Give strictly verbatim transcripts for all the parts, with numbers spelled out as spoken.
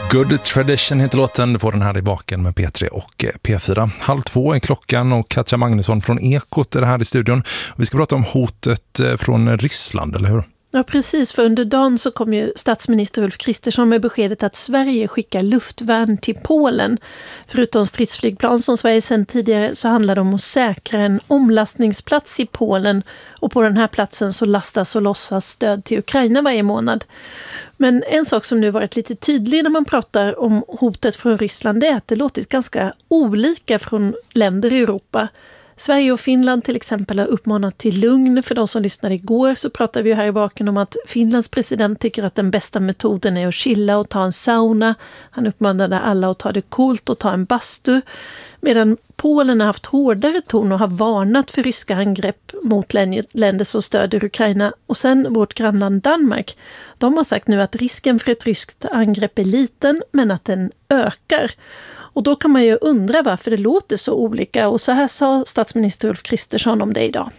Good Tradition heter låten. Du får den här i baken med P tre och P fyra. Halv två är klockan och Katja Magnusson från Ekot är här i studion. Vi ska prata om hotet från Ryssland, eller hur? Ja, precis. För under dagen så kom ju statsminister Ulf Kristersson med beskedet att Sverige skickar luftvärn till Polen. Förutom stridsflygplan som Sverige sedan tidigare så handlar det om att säkra en omlastningsplats i Polen. Och på den här platsen så lastas och lossas stöd till Ukraina varje månad. Men en sak som nu varit lite tydlig när man pratar om hotet från Ryssland är att det låtit ganska olika från länder i Europa. Sverige och Finland till exempel har uppmanat till lugn. För de som lyssnade igår så pratade vi här i baken om att Finlands president tycker att den bästa metoden är att chilla och ta en sauna. Han uppmanade alla att ta det coolt och ta en bastu. Medan Polen har haft hårdare ton och har varnat för ryska angrepp mot länder som stöder Ukraina. Och sen vårt grannland Danmark. De har sagt nu att risken för ett ryskt angrepp är liten men att den ökar. Och då kan man ju undra varför det låter så olika. Och så här sa statsminister Ulf Kristersson om det idag.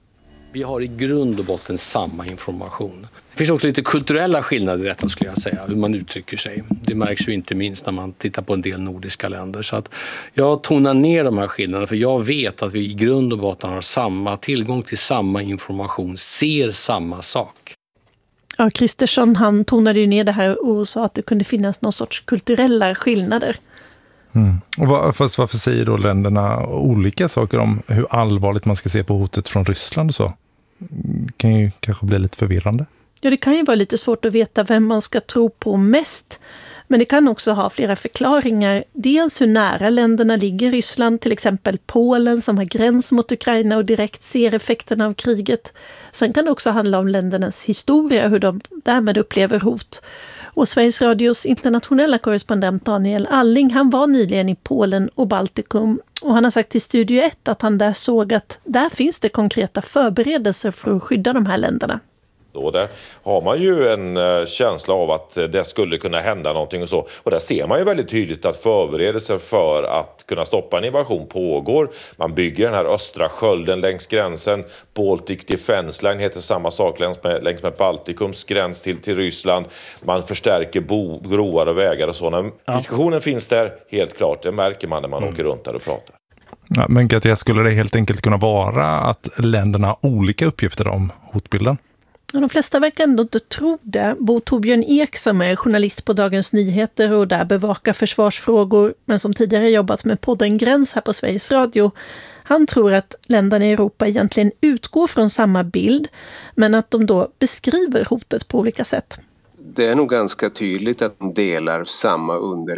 Vi har i grund och botten samma information. Det finns också lite kulturella skillnader i detta, skulle jag säga, hur man uttrycker sig. Det märks ju inte minst när man tittar på en del nordiska länder. Så att jag tonar ner de här skillnaderna, för jag vet att vi i grund och botten har samma tillgång till samma information, ser samma sak. Ja, Kristersson han tonade ju ner det här och sa att det kunde finnas någon sorts kulturella skillnader. Mm. Och var, fast varför säger då länderna olika saker om hur allvarligt man ska se på hotet från Ryssland och så? Det kan ju kanske bli lite förvirrande. Ja, det kan ju vara lite svårt att veta vem man ska tro på mest. Men det kan också ha flera förklaringar. Dels hur nära länderna ligger Ryssland, till exempel Polen som har gräns mot Ukraina och direkt ser effekterna av kriget. Sen kan det också handla om ländernas historia, hur de därmed upplever hot. Och Sveriges Radios internationella korrespondent Daniel Alling, han var nyligen i Polen och Baltikum. Och han har sagt till Studio ett att han där såg att där finns det konkreta förberedelser för att skydda de här länderna. Då där har man ju en uh, känsla av att uh, det skulle kunna hända någonting och så. Och där ser man ju väldigt tydligt att förberedelser för att kunna stoppa en invasion pågår. Man bygger den här östra skölden längs gränsen. Baltic Defense Line heter samma sak längs med, längs med Baltikums gräns till, till Ryssland. Man förstärker bo, broar och vägar och så. När ja. Diskussionen finns där, helt klart. Det märker man när man mm. åker runt där och pratar. Ja, men Katja, skulle det helt enkelt kunna vara att länderna har olika uppgifter om hotbilden? De flesta verkar ändå inte tro det. Bo Torbjörn Ek som är journalist på Dagens Nyheter och där bevakar försvarsfrågor men som tidigare jobbat med podden Gräns här på Sveriges Radio. Han tror att länderna i Europa egentligen utgår från samma bild men att de då beskriver hotet på olika sätt. Det är nog ganska tydligt att de delar samma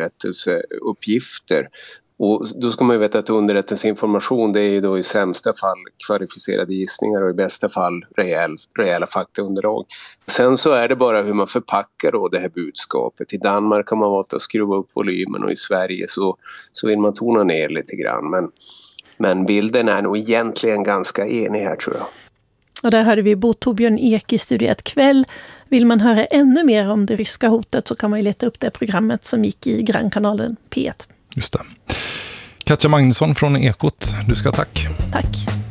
underrättelseuppgifter. Och då ska man ju veta att underrättelseinformation det är ju då i sämsta fall kvalificerade gissningar och i bästa fall rejäl, rejäla faktaunderlag. Sen så är det bara hur man förpackar då det här budskapet. I Danmark har man valt att skruva upp volymen och i Sverige så, så vill man tona ner lite grann. Men, men bilden är nog egentligen ganska enig här, tror jag. Och där hörde vi Bo Torbjörn Ek i Studio ett kväll. Vill man höra ännu mer om det ryska hotet så kan man ju leta upp det programmet som gick i grannkanalen P ett. Just det. Katja Magnusson från Ekot, du ska tack. Tack.